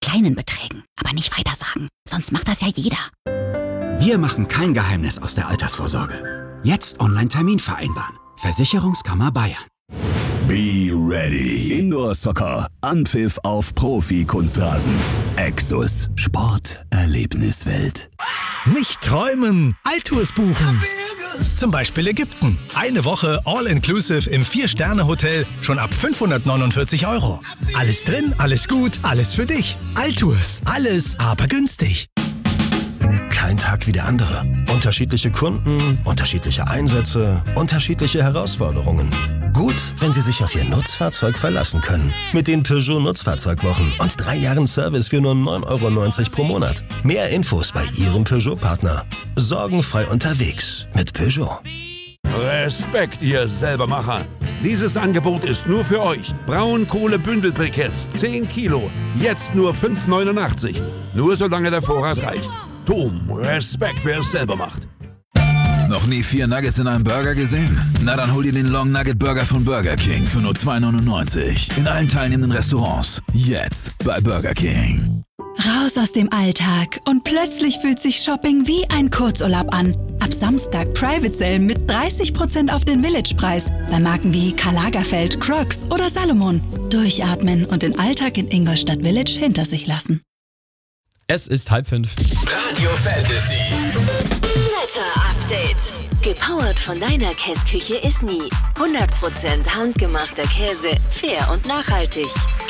kleinen Beträgen. Aber nicht weitersagen, sonst macht das ja jeder. Wir machen kein Geheimnis aus der Altersvorsorge. Jetzt Online-Termin vereinbaren. Versicherungskammer Bayern. Be ready. Indoor Soccer. Anpfiff auf Profi-Kunstrasen. Exus. Sporterlebniswelt. Nicht träumen, Altours buchen. Zum Beispiel Ägypten. Eine Woche All-Inclusive im 4-Sterne-Hotel schon ab 549 €. Alles drin, alles gut, alles für dich. Altours. Alles, aber günstig. Kein Tag wie der andere. Unterschiedliche Kunden, unterschiedliche Einsätze, unterschiedliche Herausforderungen. Gut, wenn Sie sich auf Ihr Nutzfahrzeug verlassen können. Mit den Peugeot Nutzfahrzeugwochen und 3 Jahren Service für nur 9,90 € pro Monat. Mehr Infos bei Ihrem Peugeot-Partner. Sorgenfrei unterwegs mit Peugeot. Respekt, ihr Selbermacher. Dieses Angebot ist nur für euch. Braunkohle-Bündelbriketts, 10 Kilo. Jetzt nur 5,89 €. Nur solange der Vorrat reicht. Tom, Respekt, wer es selber macht. Noch nie 4 Nuggets in einem Burger gesehen? Na dann hol dir den Long Nugget Burger von Burger King für nur 2,99 € in allen teilnehmenden Restaurants. Jetzt bei Burger King. Raus aus dem Alltag und plötzlich fühlt sich Shopping wie ein Kurzurlaub an. Ab Samstag Private Sale mit 30% auf den Village-Preis bei Marken wie Karl Lagerfeld, Crocs oder Salomon. Durchatmen und den Alltag in Ingolstadt Village hinter sich lassen. Es ist 4:30. Radio Fantasy. Wetter-Update. Gepowert von deiner Käsküche Isny. 100% handgemachter Käse, fair und nachhaltig.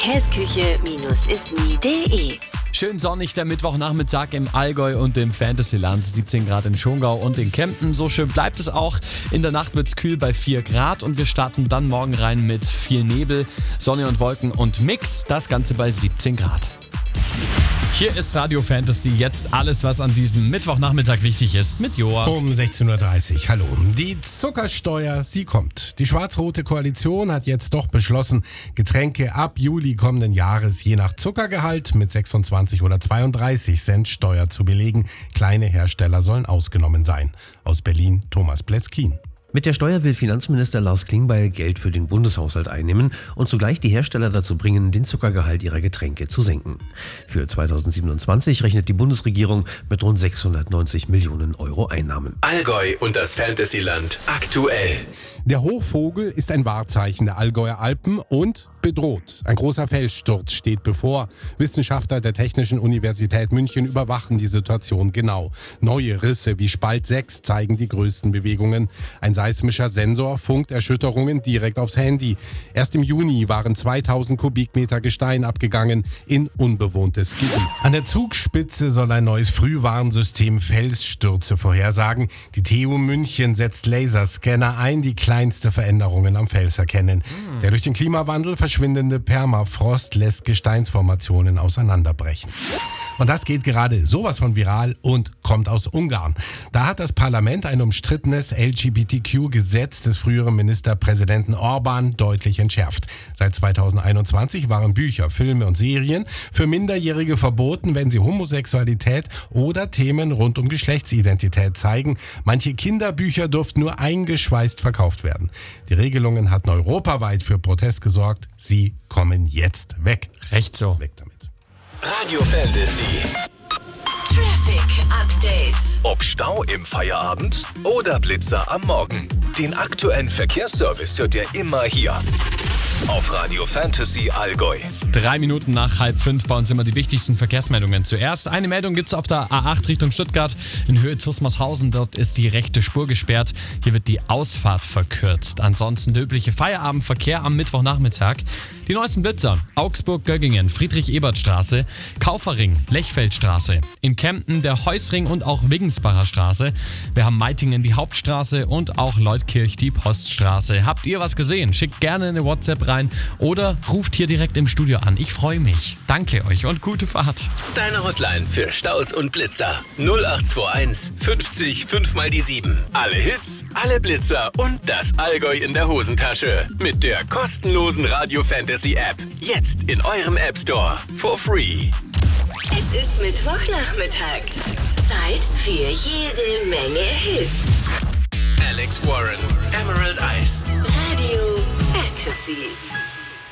Käsküche-isny.de. Schön sonnig der Mittwochnachmittag im Allgäu und im Fantasyland. 17 Grad in Schongau und in Kempten. So schön bleibt es auch. In der Nacht wird es kühl bei 4 Grad und wir starten dann morgen rein mit viel Nebel, Sonne und Wolken und Mix. Das Ganze bei 17 Grad. Hier ist Radio Fantasy, jetzt alles, was an diesem Mittwochnachmittag wichtig ist, mit Joa. Um 16.30 Uhr, hallo. Die Zuckersteuer, sie kommt. Die schwarz-rote Koalition hat jetzt doch beschlossen, Getränke ab Juli kommenden Jahres je nach Zuckergehalt mit 26 oder 32 Cent Steuer zu belegen. Kleine Hersteller sollen ausgenommen sein. Aus Berlin, Thomas Pleskin. Mit der Steuer will Finanzminister Lars Klingbeil Geld für den Bundeshaushalt einnehmen und zugleich die Hersteller dazu bringen, den Zuckergehalt ihrer Getränke zu senken. Für 2027 rechnet die Bundesregierung mit rund 690 Millionen € Einnahmen. Allgäu und das Fantasyland aktuell. Der Hochvogel ist ein Wahrzeichen der Allgäuer Alpen und bedroht. Ein großer Felssturz steht bevor. Wissenschaftler der Technischen Universität München überwachen die Situation genau. Neue Risse wie Spalt 6 zeigen die größten Bewegungen. Ein seismischer Sensor funkt Erschütterungen direkt aufs Handy. Erst im Juni waren 2000 Kubikmeter Gestein abgegangen in unbewohntes Gebiet. An der Zugspitze soll ein neues Frühwarnsystem Felsstürze vorhersagen. Die TU München setzt Laserscanner ein, die kleinste Veränderungen am Fels erkennen. Der durch den Klimawandel verschwindende Permafrost lässt Gesteinsformationen auseinanderbrechen. Und das geht gerade sowas von viral und kommt aus Ungarn. Da hat das Parlament ein umstrittenes LGBTQ-Gesetz des früheren Ministerpräsidenten Orbán deutlich entschärft. Seit 2021 waren Bücher, Filme und Serien für Minderjährige verboten, wenn sie Homosexualität oder Themen rund um Geschlechtsidentität zeigen. Manche Kinderbücher durften nur eingeschweißt verkauft werden. Die Regelungen hatten europaweit für Protest gesorgt. Sie kommen jetzt weg. Recht so. Weg damit. Radio Fantasy. Traffic Update. Ob Stau im Feierabend oder Blitzer am Morgen. Den aktuellen Verkehrsservice hört ihr immer hier. Auf Radio Fantasy Allgäu. 3 Minuten nach 4:30 bei uns immer die wichtigsten Verkehrsmeldungen. Zuerst eine Meldung gibt es auf der A8 Richtung Stuttgart in Höhe Zusmarshausen. Dort ist die rechte Spur gesperrt. Hier wird die Ausfahrt verkürzt. Ansonsten der übliche Feierabendverkehr am Mittwochnachmittag. Die neuesten Blitzer: Augsburg-Göggingen, Friedrich-Ebert-Straße, Kaufering, Lechfeldstraße, in Kempten der Heusring und auch Wiggensbacher Straße. Wir haben Meitingen die Hauptstraße und auch Leutkirch die Poststraße. Habt ihr was gesehen? Schickt gerne eine WhatsApp rein oder ruft hier direkt im Studio an. Ich freue mich. Danke euch und gute Fahrt. Deine Hotline für Staus und Blitzer. 0821 50 5 mal die 7. Alle Hits, alle Blitzer und das Allgäu in der Hosentasche. Mit der kostenlosen Radio Fantasy App. Jetzt in eurem App Store. For free. Es ist Mittwochnachmittag. Zeit für jede Menge Hits. Alex Warren, Emerald Eyes. Radio Fantasy.